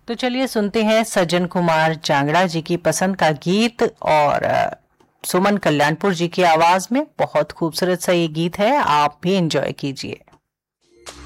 तो चलिए सुनते हैं सज्जन कुमार जांगड़ा जी की पसंद का गीत, और सुमन कल्याणपुर जी की आवाज में बहुत खूबसूरत सा ये गीत है, आप भी एंजॉय कीजिए।